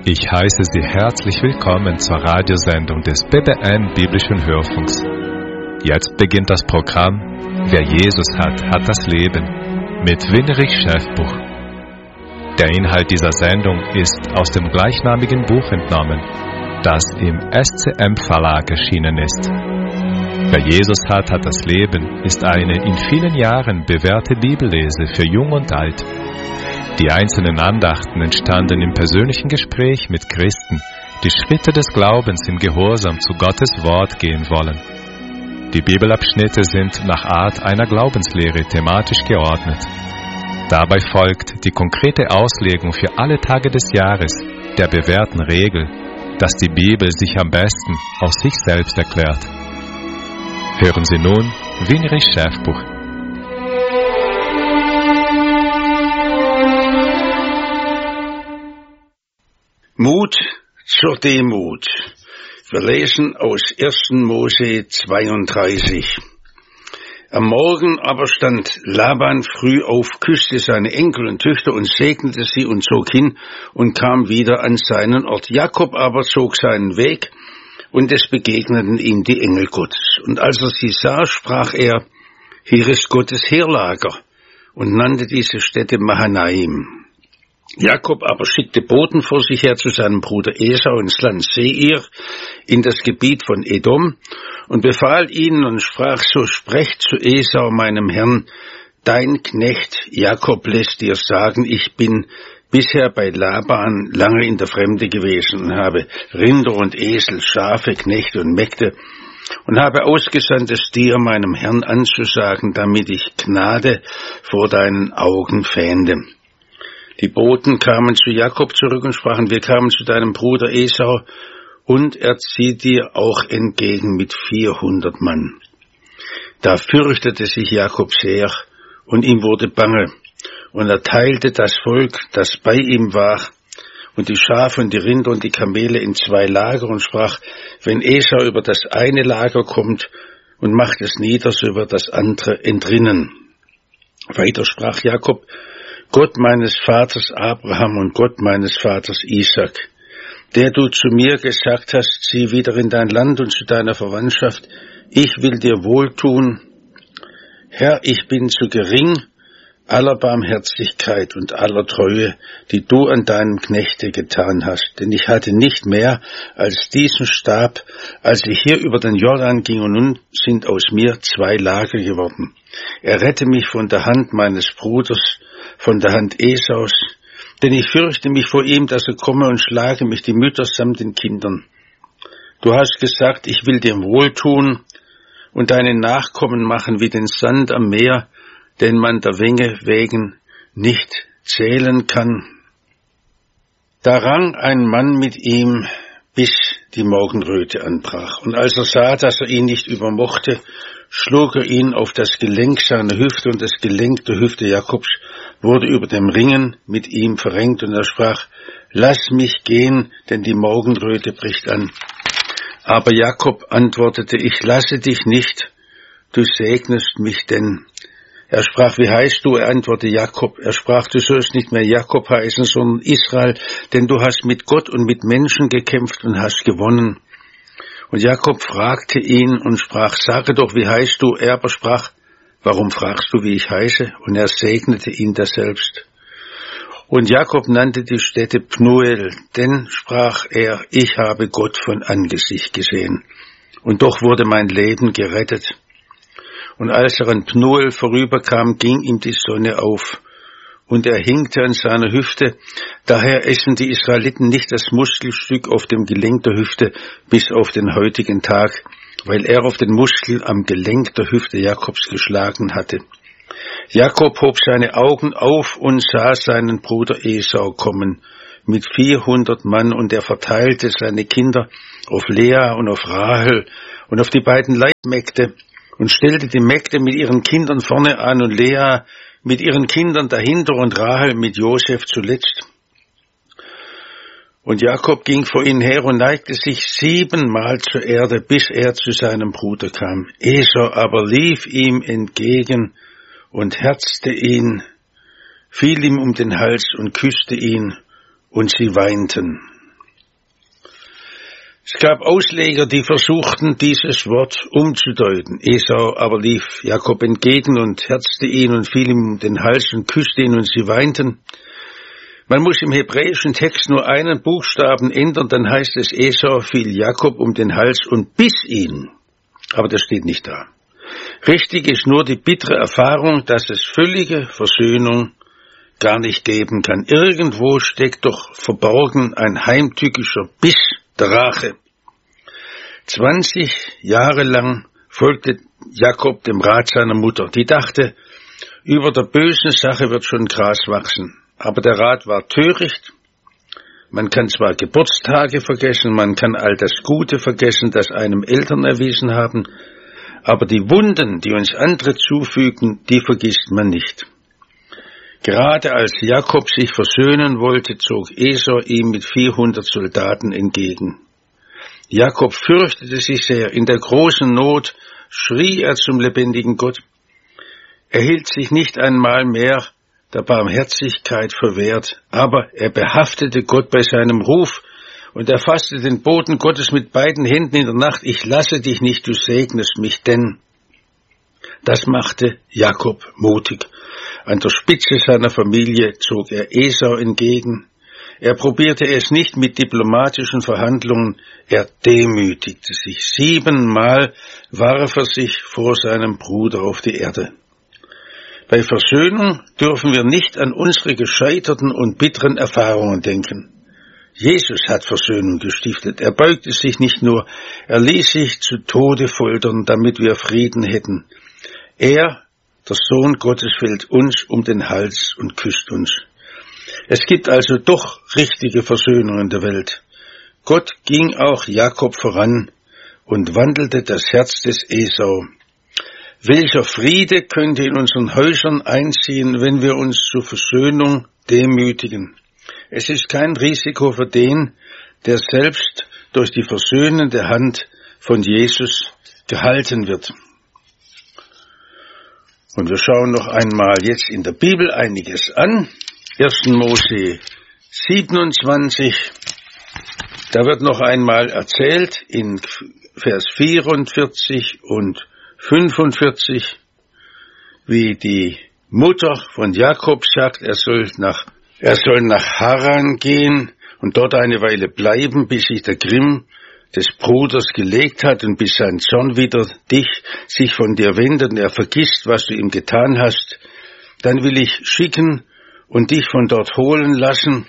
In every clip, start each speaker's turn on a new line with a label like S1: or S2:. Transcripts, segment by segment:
S1: Ich heiße Sie herzlich willkommen zur Radiosendung des BBN Biblischen Hörfunks. Jetzt beginnt das Programm Wer Jesus hat, hat das Leben mit Winrich Schäfbuch. Der Inhalt dieser Sendung ist aus dem gleichnamigen Buch entnommen, das im SCM Verlag erschienen ist. Wer Jesus hat, hat das Leben ist eine in vielen Jahren bewährte Bibellese für Jung und Alt. Die einzelnen Andachten entstanden im persönlichen Gespräch mit Christen, die Schritte des Glaubens im Gehorsam zu Gottes Wort gehen wollen. Die Bibelabschnitte sind nach Art einer Glaubenslehre thematisch geordnet. Dabei folgt die konkrete Auslegung für alle Tage des Jahres der bewährten Regel, dass die Bibel sich am besten aus sich selbst erklärt. Hören Sie nun Winrich Schäfbuch.
S2: Mut zur Demut. Wir lesen aus 1. Mose 32. Am Morgen aber stand Laban früh auf, küsste seine Enkel und Töchter und segnete sie und zog hin und kam wieder an seinen Ort. Jakob aber zog seinen Weg und es begegneten ihm die Engel Gottes. Und als er sie sah, sprach er, hier ist Gottes Heerlager, und nannte diese Stätte Mahanaim. Jakob aber schickte Boten vor sich her zu seinem Bruder Esau ins Land Seir, in das Gebiet von Edom, und befahl ihnen und sprach, so sprecht zu Esau, meinem Herrn, dein Knecht Jakob lässt dir sagen, ich bin bisher bei Laban lange in der Fremde gewesen und habe Rinder und Esel, Schafe, Knechte und Mägde und habe ausgesandt, es dir, meinem Herrn, anzusagen, damit ich Gnade vor deinen Augen fände. Die Boten kamen zu Jakob zurück und sprachen, wir kamen zu deinem Bruder Esau, und er zieht dir auch entgegen mit 400 Mann. Da fürchtete sich Jakob sehr, und ihm wurde bange, und er teilte das Volk, das bei ihm war, und die Schafe und die Rinder und die Kamele in 2 Lager, und sprach, wenn Esau über das eine Lager kommt und macht es nieder, so wird das andere entrinnen. Weiter sprach Jakob, Gott meines Vaters Abraham und Gott meines Vaters Isaac, der du zu mir gesagt hast, zieh wieder in dein Land und zu deiner Verwandtschaft, ich will dir wohltun. Herr, ich bin zu gering aller Barmherzigkeit und aller Treue, die du an deinem Knechte getan hast, denn ich hatte nicht mehr als diesen Stab, als ich hier über den Jordan ging, und nun sind aus mir 2 Lager geworden. Errette mich von der Hand meines Bruders, von der Hand Esaus, denn ich fürchte mich vor ihm, dass er komme und schlage mich die Mütter samt den Kindern. Du hast gesagt, ich will dir wohltun und deine Nachkommen machen wie den Sand am Meer, den man der Menge wegen nicht zählen kann. Da rang ein Mann mit ihm, bis die Morgenröte anbrach. Und als er sah, dass er ihn nicht übermochte, schlug er ihn auf das Gelenk seiner Hüfte, und das Gelenk der Hüfte Jakobs wurde über dem Ringen mit ihm verrenkt, und er sprach, lass mich gehen, denn die Morgenröte bricht an. Aber Jakob antwortete, ich lasse dich nicht, du segnest mich denn. Er sprach, wie heißt du? Er antwortete Jakob. Er sprach, du sollst nicht mehr Jakob heißen, sondern Israel, denn du hast mit Gott und mit Menschen gekämpft und hast gewonnen. Und Jakob fragte ihn und sprach, sage doch, wie heißt du? Er aber sprach, warum fragst du, wie ich heiße? Und er segnete ihn daselbst. Und Jakob nannte die Stätte Pnuel, denn, sprach er, ich habe Gott von Angesicht gesehen. Und doch wurde mein Leben gerettet. Und als er an Pnuel vorüberkam, ging ihm die Sonne auf, und er hinkte an seiner Hüfte. Daher essen die Israeliten nicht das Muskelstück auf dem Gelenk der Hüfte bis auf den heutigen Tag, weil er auf den Muskel am Gelenk der Hüfte Jakobs geschlagen hatte. Jakob hob seine Augen auf und sah seinen Bruder Esau kommen mit 400 Mann, und er verteilte seine Kinder auf Lea und auf Rahel und auf die beiden Leibmägde, und stellte die Mägde mit ihren Kindern vorne an und Lea mit ihren Kindern dahinter und Rahel mit Josef zuletzt. Und Jakob ging vor ihnen her und neigte sich 7-mal zur Erde, bis er zu seinem Bruder kam. Esau aber lief ihm entgegen und herzte ihn, fiel ihm um den Hals und küsste ihn, und sie weinten. Es gab Ausleger, die versuchten, dieses Wort umzudeuten. Esau aber lief Jakob entgegen und herzte ihn und fiel ihm um den Hals und küsste ihn und sie weinten. Man muss im hebräischen Text nur einen Buchstaben ändern, dann heißt es, Esau fiel Jakob um den Hals und biss ihn. Aber das steht nicht da. Richtig ist nur die bittere Erfahrung, dass es völlige Versöhnung gar nicht geben kann. Irgendwo steckt doch verborgen ein heimtückischer Biss der Rache. 20 Jahre lang folgte Jakob dem Rat seiner Mutter. Die dachte, über der bösen Sache wird schon Gras wachsen. Aber der Rat war töricht. Man kann zwar Geburtstage vergessen, man kann all das Gute vergessen, das einem Eltern erwiesen haben, aber die Wunden, die uns andere zufügen, die vergisst man nicht. Gerade als Jakob sich versöhnen wollte, zog Esau ihm mit 400 Soldaten entgegen. Jakob fürchtete sich sehr. In der großen Not schrie er zum lebendigen Gott. Er hielt sich nicht einmal mehr der Barmherzigkeit verwehrt, aber er behaftete Gott bei seinem Ruf und erfasste den Boten Gottes mit beiden Händen in der Nacht. Ich lasse dich nicht, du segnest mich, denn das machte Jakob mutig. An der Spitze seiner Familie zog er Esau entgegen. Er probierte es nicht mit diplomatischen Verhandlungen, er demütigte sich. 7-mal warf er sich vor seinem Bruder auf die Erde. Bei Versöhnung dürfen wir nicht an unsere gescheiterten und bitteren Erfahrungen denken. Jesus hat Versöhnung gestiftet. Er beugte sich nicht nur, er ließ sich zu Tode foltern, damit wir Frieden hätten. Er, der Sohn Gottes, fällt uns um den Hals und küsst uns. Es gibt also doch richtige Versöhnung in der Welt. Gott ging auch Jakob voran und wandelte das Herz des Esau. Welcher Friede könnte in unseren Häusern einziehen, wenn wir uns zur Versöhnung demütigen? Es ist kein Risiko für den, der selbst durch die versöhnende Hand von Jesus gehalten wird. Und wir schauen noch einmal jetzt in der Bibel einiges an. 1. Mose 27, da wird noch einmal erzählt in Vers 44 und 45, wie die Mutter von Jakob sagt, er soll nach Haran gehen und dort eine Weile bleiben, bis sich der Grimm des Bruders gelegt hat und bis sein Zorn wieder sich von dir wendet und er vergisst, was du ihm getan hast. Dann will ich schicken und dich von dort holen lassen.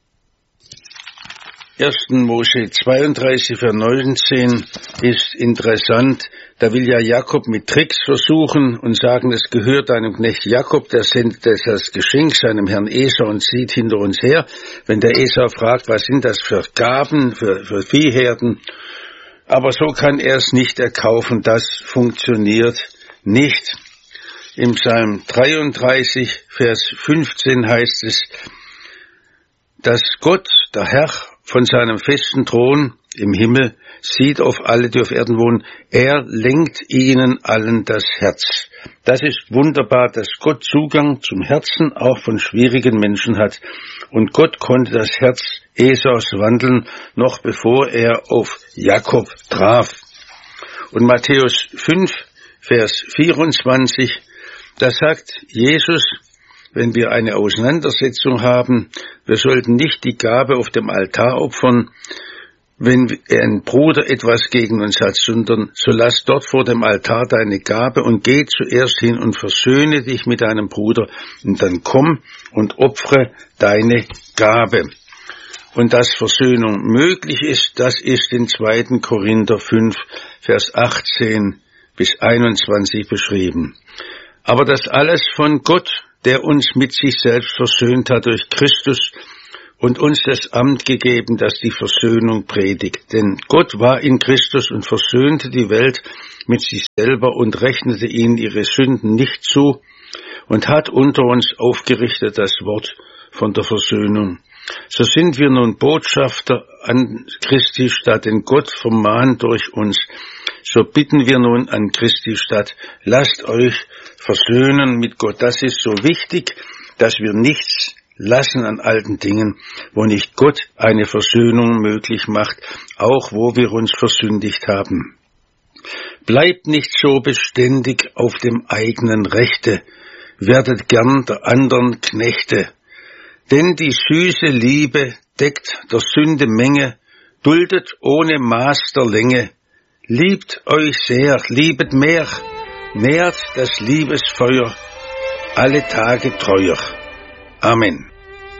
S2: 1. Mose 32, Vers 19 ist interessant. Da will ja Jakob mit Tricks versuchen und sagen, es gehört deinem Knecht Jakob, der sendet das Geschenk seinem Herrn Esau und zieht hinter uns her. Wenn der Esau fragt, was sind das für Gaben, für Viehherden? Aber so kann er es nicht erkaufen, das funktioniert nicht. Im Psalm 33, Vers 15 heißt es, dass Gott, der Herr, von seinem festen Thron im Himmel sieht auf alle, die auf Erden wohnen. Er lenkt ihnen allen das Herz. Das ist wunderbar, dass Gott Zugang zum Herzen auch von schwierigen Menschen hat. Und Gott konnte das Herz Esaus wandeln, noch bevor er auf Jakob traf. Und Matthäus 5, Vers 24, da sagt Jesus, wenn wir eine Auseinandersetzung haben, wir sollten nicht die Gabe auf dem Altar opfern, wenn ein Bruder etwas gegen uns hat, sondern so lass dort vor dem Altar deine Gabe und geh zuerst hin und versöhne dich mit deinem Bruder und dann komm und opfere deine Gabe. Und dass Versöhnung möglich ist, das ist in 2. Korinther 5, Vers 18 bis 21 beschrieben. Aber das alles von Gott, der uns mit sich selbst versöhnt hat durch Christus und uns das Amt gegeben, das die Versöhnung predigt. Denn Gott war in Christus und versöhnte die Welt mit sich selber und rechnete ihnen ihre Sünden nicht zu und hat unter uns aufgerichtet das Wort von der Versöhnung. So sind wir nun Botschafter an Christi statt, denn Gott vermahnt durch uns. So bitten wir nun an Christi statt, lasst euch versöhnen mit Gott. Das ist so wichtig, dass wir nichts lassen an alten Dingen, wo nicht Gott eine Versöhnung möglich macht, auch wo wir uns versündigt haben. Bleibt nicht so beständig auf dem eigenen Rechte, werdet gern der anderen Knechte. Denn die süße Liebe deckt der Sünde Menge, duldet ohne Maß der Länge. Liebt euch sehr, liebet mehr, nährt das Liebesfeuer, alle Tage treuer. Amen.